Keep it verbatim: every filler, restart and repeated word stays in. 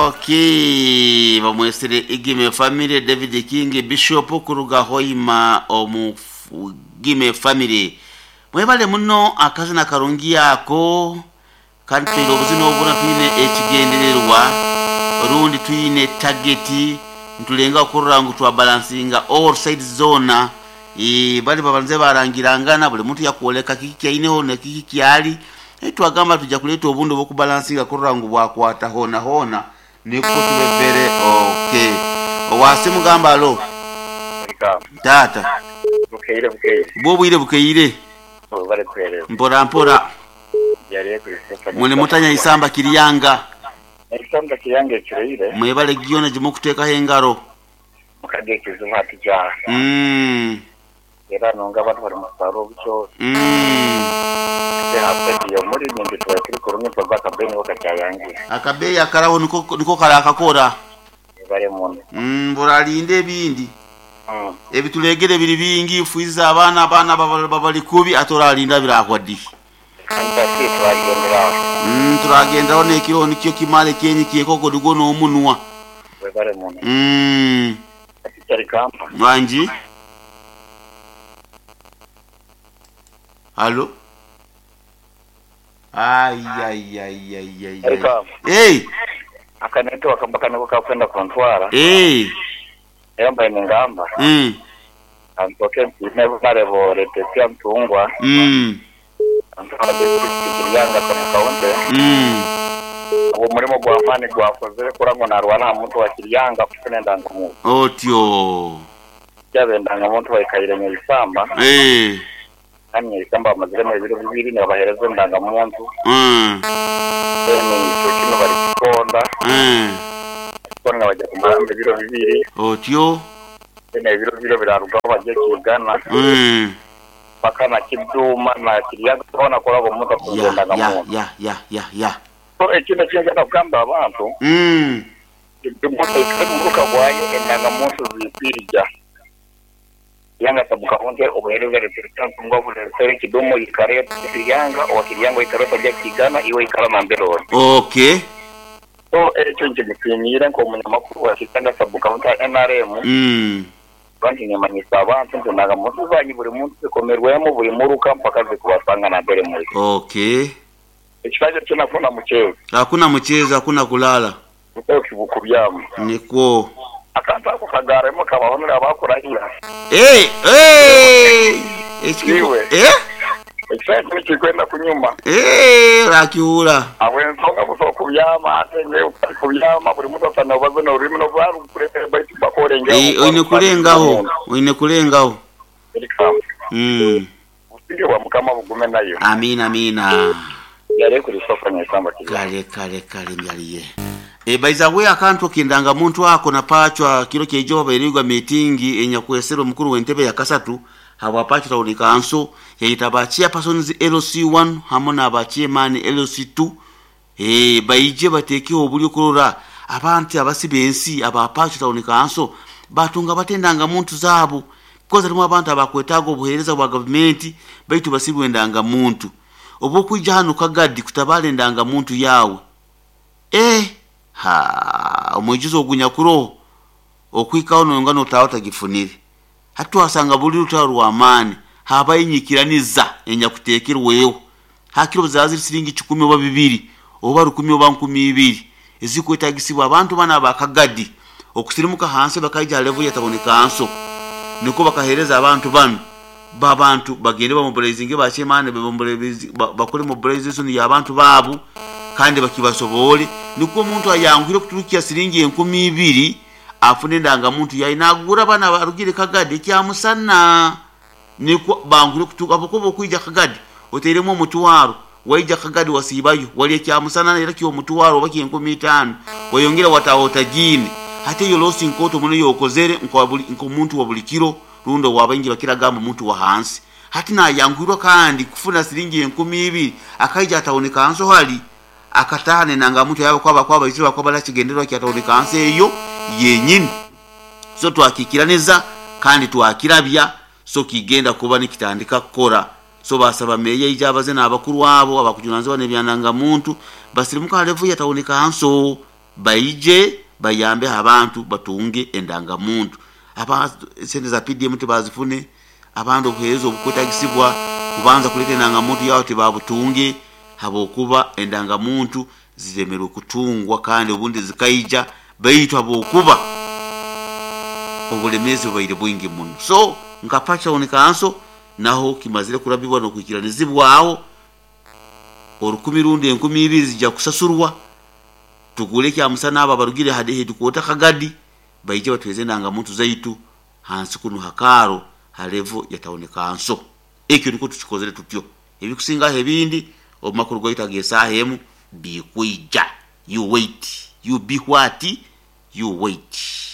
Okay, bamwesere igime family David King Bishop kuruga hoima omu gime family. Mwebale muno akazina karungi yako kandi tuyirobuzino obuna twine ekigendererwa rundi twine targeti ntulenga okurangu twa balancinga all sides zona e bali babanze barangirangana buli muntu yakuoleka kiki kyayineho ne kiki kyali etwagamba tujja kuleta obundo bokubalancinga kurangu bwakwata hona hona niko tubere okay owase mugamba lo tata bukeire bukeire bobwire bukeire bale kwere mpora mpora yari kwese mune mutanya isamba kiriyanga isamba kiriyanga kirire mwebale giona jimo kuteka hengaro mukage kizuba tijara mm era nonga abantu bari musaro bicho mm ya hapo yo muri nindi twakiri kurumye kwa kabeni wakacyayange akabeya akaraho niko niko karakakora bare muntu mm buralinde bindi mm ebitulegere biri bingi fuiza abana abana babali kubi atoralinda birakwadi antasi twagendera mm turagenda one kiro nikyo kimale kenyi kiyekoko dugo no munwa bare muntu mm atari kampa wanji Allo ay ay ay ay ay hey akaneto akambakana ko kafenda kontwara eh yamba ingamba mm antoke never barebo repetia mtungwa mm antaka kujiyanga kwa kaunte mm uwo murimo gwa mani gwa kozere kurango na rwana muntu wa kiriyanga kufunenda ngamu otyo yabendanga muntu wa ikayirenya isamba eh kandi isamba amazire mu biro bibiri ne bahereza ndanga muntu mm ene cyo bari konda mm kona bajya kumara biro bibiri otyo ene biro biro biraruga bajye kigana mm bakana kiduma na kiriyanga kona kora bo muntu kugenda ngamu ya ya ya ya so ekino cyangwa kugamba abantu mm imoto ikamuka kwayo endanga muntu zipirija yanga tabuka honde obereza represent ngo bure kidomo ikare kiriyanga o kiriyanga ikare tajya kigana iwe ikara mambero okay so echo nje mutinyira ko munyamakuru wa kitanga tabuka honde N R M mm kandi nyama ni sabantu ntaga muntu zanyi buri muntu komerwemo buri muruka mpaka zikubasanga na mbere muri okay ekikaje tunafuna muchezo hakuna mchezo hakuna kulala ukibuku byamo niko akanta ko kagare mo kabahonera abakurahira eh eh ekiwe eh ekikaje kikwenda kunyuma eh rakihura awensoga buso kubyama atenge kubyama buri muntu atana bazo no rimo no baru kurete baiti bakorenga eh oine kurengaho oine kurengaho mm usige wa mukama bugume nayo amina amina yare kuri sofa nyesamba kale kale kale ngaliye e baiza we akanto kindanga muntu wako na pachwa kilo kyejoba erigwa meeting enya kwesero mukuru wentebe ya kasatu hawa pachwa taulika anso ya itabachia persons L C one hamona abachie mani L C two e baije bateki obuli kurura abantu abasibensi abapachwa taulika anso batunga batendanga muntu zabo koza rimwe abantu abakwetago obuhereza bwa government baitu basibwendanga muntu obukujja hano kagadi kutabale ndanga muntu yawe eh ha omwejuzo ogunya kuro okwika ono ngano tawata gifunire hatu asanga buli rutaru amani haba yinyikiraniza enya kutekerweyo hakiro buzazi siringi kikumi oba bibiri oba rukumi oba nkumi ibiri ezikwetagisibwa abantu bana bakagadi okusirimuka hanse bakajja level yataboneka anso niko bakahereza abantu bano babantu bagende ba mobilizing bachemane bebombelezi bakole mobilization ya abantu babu kandi bakibasobole niko umuntu ayangwire kuturukiya siringi enkumi ibiri afune ndanga muntu yayinagura bana barugire kagadi kyamusana niko bangwire kutuka bokobo kwijja kagadi oteremo mutuwaro waija kagadi wasibayo wali kyamusana era kiyo mutuwaro baki enkumi itano wayongera watawota jini hate yo losi nkoto muno yokozere nko muntu wabulikiro rundo wabangi bakiragamba muntu wa hansi hati na yangwirwa kandi kufuna siringi enkumi ibiri akaija ataoneka hanso hali akatane nanga muntu yabo kwaba kwaba iziba kwaba la kigenderwa kyataoneka hansi eyo yenyini so twakikiraniza kandi twakirabya so kigenda kuba nikitandika kukora so basaba meye ijabaze na abakuru wabo abakujunanze bane byananga muntu basirimuka levu yataoneka hanso baije bayambe abantu batunge endangamuntu abantu sente za P D M tebazifune abantu okuhezo obukwetagisibwa kubanza kuleta endangamuntu yawo tebabutunge habokuba endangamuntu ziremera okutungwa kandi obundi zikaija bayitwa bokuba obulemezi bwaire bwingi muno. So nka Patriot Council naho kimazire kurabibwa no kukiranizibwawo orukumi rundi enkumi ibiri zijja kusasurwa tugule kya musana aba barugire hadehe tukota kagadi baije batweze ndangamuntu zaitu hansi kunu hakaro halevo ya Town Council. Ekyo niko tukikozere tutyo ebikusinga hebindi omakuru goyitagesa hemu bikwija. You wait, you be what you wait.